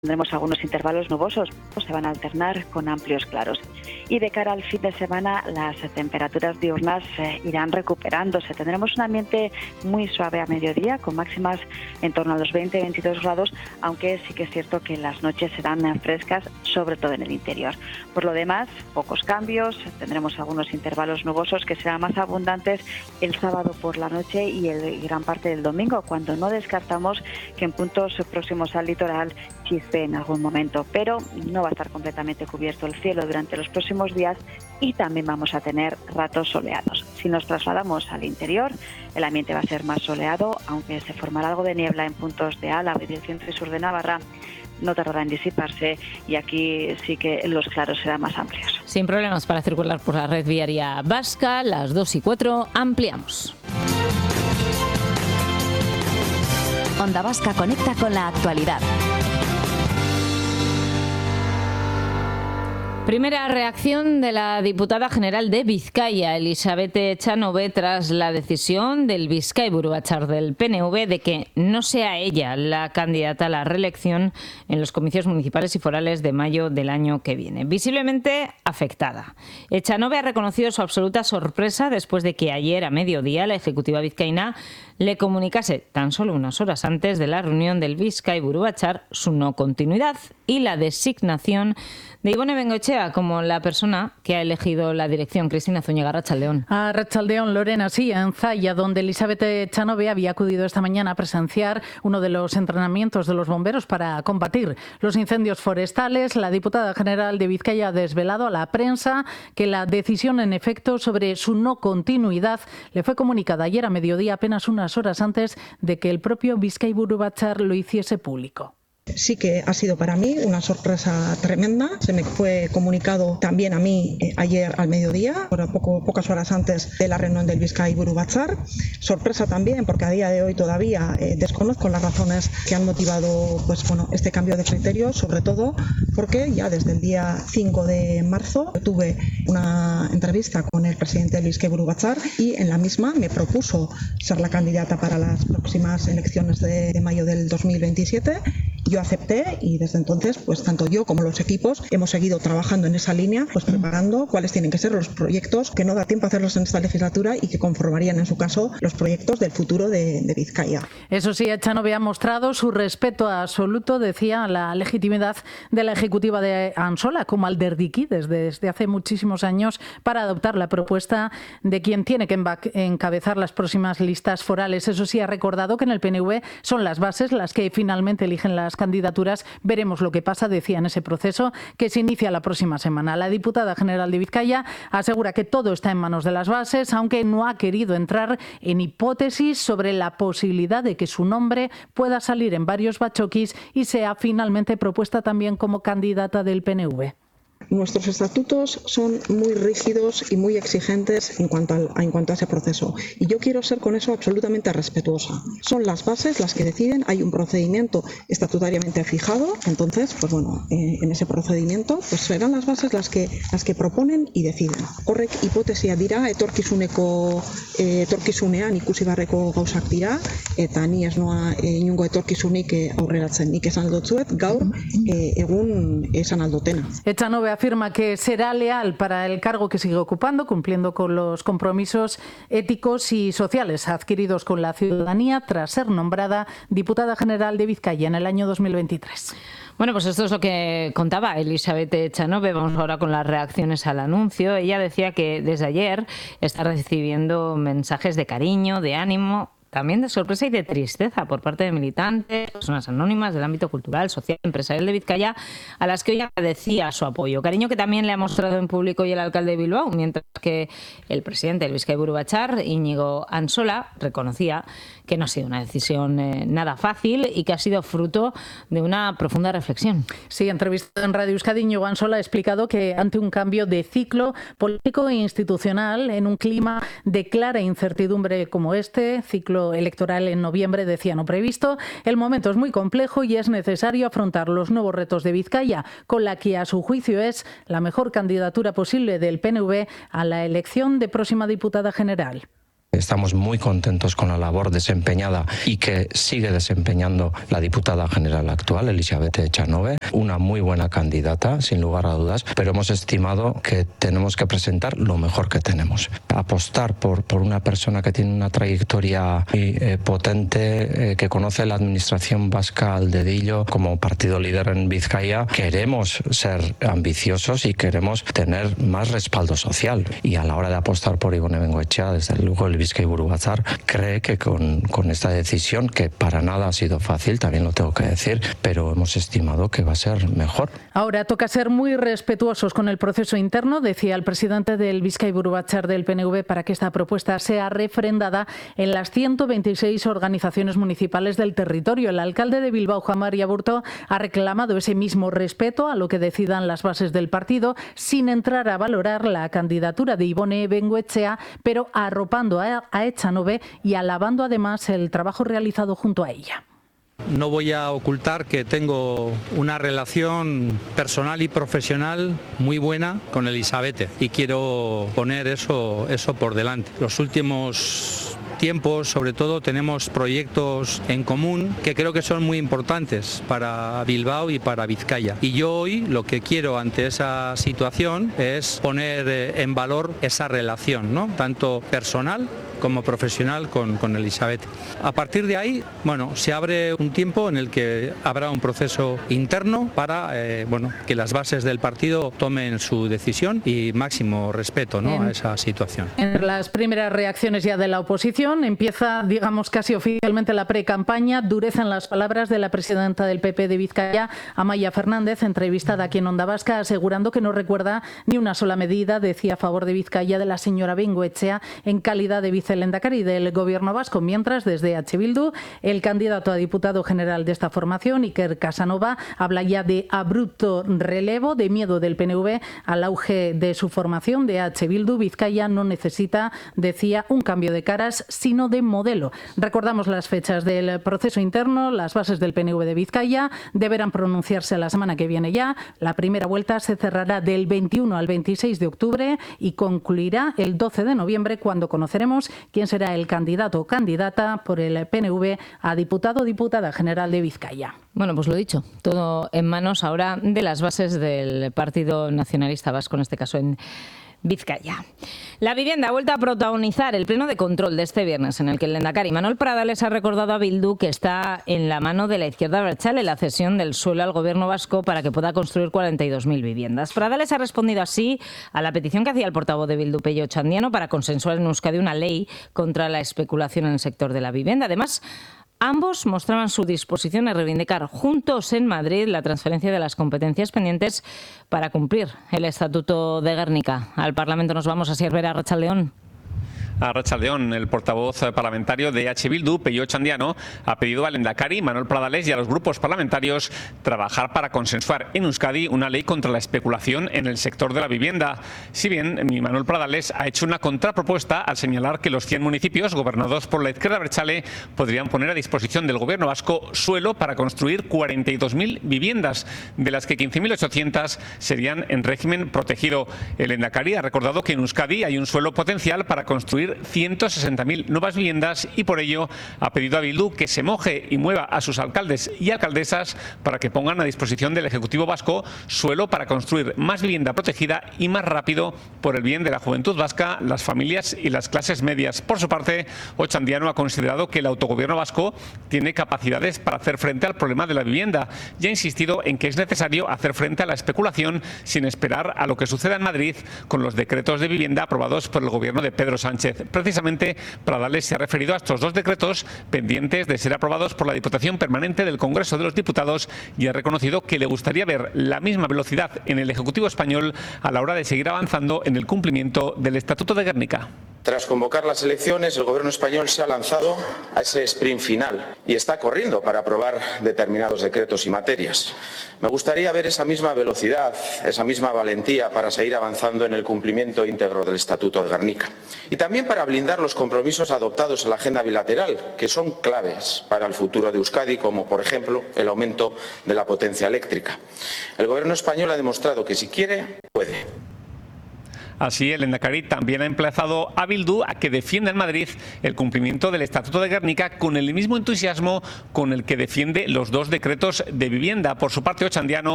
Tendremos algunos intervalos nubosos, se van a alternar con amplios claros. Y de cara al fin de semana, las temperaturas diurnas irán recuperándose. Tendremos un ambiente muy suave a mediodía, con máximas en torno a los 20-22 grados, aunque sí que es cierto que las noches serán frescas, sobre todo en el interior. Por lo demás, pocos cambios. Tendremos algunos intervalos nubosos que serán más abundantes el sábado por la noche y gran parte del domingo, cuando no descartamos que en puntos próximos al litoral chispe en algún momento, pero no va a estar completamente cubierto el cielo durante los próximos días y también vamos a tener ratos soleados. Si nos trasladamos al interior, el ambiente va a ser más soleado, aunque se formará algo de niebla en puntos de Álava y del centro y sur de Navarra. No tardará en disiparse y aquí sí que los claros serán más amplios. Sin problemas para circular por la red viaria vasca, las 2:04, ampliamos. Onda Vasca conecta con la actualidad. Primera reacción de la diputada general de Vizcaya, Elisabeth Echanove, tras la decisión del Bizkaiburu Batzar del PNV de que no sea ella la candidata a la reelección en los comicios municipales y forales de mayo del año que viene. Visiblemente afectada. Echanove ha reconocido su absoluta sorpresa después de que ayer a mediodía la ejecutiva vizcaína le comunicase tan solo unas horas antes de la reunión del Bizkaiburu Batzar su no continuidad y la designación de Ibone Bengoechea como la persona que ha elegido la dirección. Cristina Zúñiga, Arratsaldeón. Arratsaldeón, Lorena, sí, en Zalla, donde Elisabeth Echanove había acudido esta mañana a presenciar uno de los entrenamientos de los bomberos para combatir los incendios forestales. La diputada general de Vizcaya ha desvelado a la prensa que la decisión, en efecto, sobre su no continuidad le fue comunicada ayer a mediodía, apenas unas horas antes de que el propio Bizkaiburu Batzar lo hiciese público. Sí que ha sido para mí una sorpresa tremenda. Se me fue comunicado también a mí ayer al mediodía, pocas horas antes de la reunión del Bizkaiburu Batzar. Sorpresa también porque a día de hoy todavía desconozco las razones que han motivado este cambio de criterio, sobre todo porque ya desde el día 5 de marzo tuve una entrevista con el presidente del Bizkaiburu Batzar y en la misma me propuso ser la candidata para las próximas elecciones de mayo del 2027. Yo acepté y desde entonces, tanto yo como los equipos hemos seguido trabajando en esa línea, preparando cuáles tienen que ser los proyectos que no da tiempo a hacerlos en esta legislatura y que conformarían, en su caso, los proyectos del futuro de Vizcaya. Eso sí, Echanove ha mostrado su respeto absoluto, decía, a la legitimidad de la ejecutiva de Ansola, como Alderdiki, desde hace muchísimos años, para adoptar la propuesta de quien tiene que encabezar las próximas listas forales. Eso sí, ha recordado que en el PNV son las bases las que finalmente eligen las candidaturas. Veremos lo que pasa, decía, en ese proceso que se inicia la próxima semana. La diputada general de Vizcaya asegura que todo está en manos de las bases, aunque no ha querido entrar en hipótesis sobre la posibilidad de que su nombre pueda salir en varios bachoquis y sea finalmente propuesta también como candidata del PNV. Nuestros estatutos son muy rígidos y muy exigentes en cuanto a ese proceso. Y yo quiero ser con eso absolutamente respetuosa. Son las bases las que deciden, hay un procedimiento estatutariamente fijado, entonces, en ese procedimiento, serán las bases las que proponen y deciden. Horrek hipotesia dira, etorkizunean ikusi barreko gauzak dira, eta ni ez noa inungo etorkizunik aurreratzen. Nik esan aldotzuet, gaur egun esan aldotena. Echanove afirma que será leal para el cargo que sigue ocupando, cumpliendo con los compromisos éticos y sociales adquiridos con la ciudadanía tras ser nombrada diputada general de Vizcaya en el año 2023. Bueno, pues esto es lo que contaba Elisabeth Echanove. Vamos ahora con las reacciones al anuncio. Ella decía que desde ayer está recibiendo mensajes de cariño, de ánimo, también de sorpresa y de tristeza por parte de militantes, personas anónimas del ámbito cultural, social, empresarial de Vizcaya, a las que hoy agradecía su apoyo. Cariño que también le ha mostrado en público hoy el alcalde de Bilbao, mientras que el presidente del Bizkaiburu Batzar, Íñigo Ansola, reconocía que no ha sido una decisión nada fácil y que ha sido fruto de una profunda reflexión. Sí, entrevistado en Radio Euskadi, Íñigo Ansola ha explicado que ante un cambio de ciclo político e institucional, en un clima de clara incertidumbre como este, ciclo electoral en noviembre, decía, no previsto, el momento es muy complejo y es necesario afrontar los nuevos retos de Vizcaya, con la que a su juicio es la mejor candidatura posible del PNV a la elección de próxima diputada general. Estamos muy contentos con la labor desempeñada y que sigue desempeñando la diputada general actual, Elisabeth Echanove, una muy buena candidata, sin lugar a dudas, pero hemos estimado que tenemos que presentar lo mejor que tenemos. Apostar por una persona que tiene una trayectoria muy potente, que conoce la administración vasca al dedillo como partido líder en Vizcaya. Queremos ser ambiciosos y queremos tener más respaldo social. Y a la hora de apostar por Ibone Bengoechea, desde luego el Bizkaiburu Batzar cree que con esta decisión, que para nada ha sido fácil, también lo tengo que decir, pero hemos estimado que va a ser mejor. Ahora toca ser muy respetuosos con el proceso interno, decía el presidente del Bizkaiburu Batzar del PNV, para que esta propuesta sea refrendada en las 126 organizaciones municipales del territorio. El alcalde de Bilbao, Juan María Burto, ha reclamado ese mismo respeto a lo que decidan las bases del partido, sin entrar a valorar la candidatura de Ibone Bengoechea, pero arropando a Echanove y alabando además el trabajo realizado junto a ella. No voy a ocultar que tengo una relación personal y profesional muy buena con Elisabeth y quiero poner eso por delante. Los últimos tiempos, sobre todo, tenemos proyectos en común que creo que son muy importantes para Bilbao y para Vizcaya. Y yo hoy lo que quiero ante esa situación es poner en valor esa relación, ¿no? Tanto personal como profesional con Elisabeth. A partir de ahí, se abre un tiempo en el que habrá un proceso interno para que las bases del partido tomen su decisión y máximo respeto, ¿no?, a esa situación. En las primeras reacciones ya de la oposición empieza, digamos, casi oficialmente la pre-campaña. Durecen las palabras de la presidenta del PP de Vizcaya, Amaia Fernández, entrevistada aquí en Onda Vasca, asegurando que no recuerda ni una sola medida, decía, a favor de Vizcaya de la señora Bengoechea en calidad de vicelehendakari del Gobierno vasco, mientras desde H. Bildu el candidato a diputado general de esta formación, Iker Casanova, habla ya de abrupto relevo, de miedo del PNV al auge de su formación de H. Bildu. Vizcaya no necesita, decía, un cambio de caras, sino de modelo. Recordamos las fechas del proceso interno. Las bases del PNV de Vizcaya deberán pronunciarse la semana que viene ya. La primera vuelta se cerrará del 21 al 26 de octubre y concluirá el 12 de noviembre, cuando conoceremos quién será el candidato o candidata por el PNV a diputado o diputada general de Vizcaya. Bueno, pues lo dicho, todo en manos ahora de las bases del Partido Nacionalista Vasco, en este caso en Vizcaya. La vivienda ha vuelto a protagonizar el pleno de control de este viernes, en el que el lehendakari Manuel Pradales ha recordado a Bildu que está en la mano de la izquierda abertzale la cesión del suelo al gobierno vasco para que pueda construir 42.000 viviendas. Pradales ha respondido así a la petición que hacía el portavoz de Bildu, Pello Otxandiano, para consensuar en Euskadi una ley contra la especulación en el sector de la vivienda. Además, ambos mostraban su disposición a reivindicar juntos en Madrid la transferencia de las competencias pendientes para cumplir el Estatuto de Gernika. Al Parlamento nos vamos a Sierra, Arratsaldeon. Arratsaldeon, el portavoz parlamentario de H. Bildu, Pello Otxandiano, ha pedido al lehendakari Manuel Pradales y a los grupos parlamentarios trabajar para consensuar en Euskadi una ley contra la especulación en el sector de la vivienda. Si bien Manuel Pradales ha hecho una contrapropuesta al señalar que los 100 municipios gobernados por la izquierda abertzale podrían poner a disposición del gobierno vasco suelo para construir 42.000 viviendas, de las que 15.800 serían en régimen protegido. El lehendakari ha recordado que en Euskadi hay un suelo potencial para construir 160.000 nuevas viviendas y por ello ha pedido a Bildu que se moje y mueva a sus alcaldes y alcaldesas para que pongan a disposición del Ejecutivo vasco suelo para construir más vivienda protegida y más rápido, por el bien de la juventud vasca, las familias y las clases medias. Por su parte, Otxandiano ha considerado que el autogobierno vasco tiene capacidades para hacer frente al problema de la vivienda y ha insistido en que es necesario hacer frente a la especulación sin esperar a lo que suceda en Madrid con los decretos de vivienda aprobados por el gobierno de Pedro Sánchez. Precisamente, Pradales se ha referido a estos dos decretos pendientes de ser aprobados por la Diputación Permanente del Congreso de los Diputados y ha reconocido que le gustaría ver la misma velocidad en el Ejecutivo español a la hora de seguir avanzando en el cumplimiento del Estatuto de Gernika. Tras convocar las elecciones, el gobierno español se ha lanzado a ese sprint final y está corriendo para aprobar determinados decretos y materias. Me gustaría ver esa misma velocidad, esa misma valentía para seguir avanzando en el cumplimiento íntegro del Estatuto de Gernika. Y también para blindar los compromisos adoptados en la agenda bilateral, que son claves para el futuro de Euskadi, como por ejemplo el aumento de la potencia eléctrica. El gobierno español ha demostrado que si quiere, puede. Así, el Lehendakari también ha emplazado a Bildu a que defienda en Madrid el cumplimiento del Estatuto de Gernika con el mismo entusiasmo con el que defiende los 2 decretos de vivienda. Por su parte, Ochandiano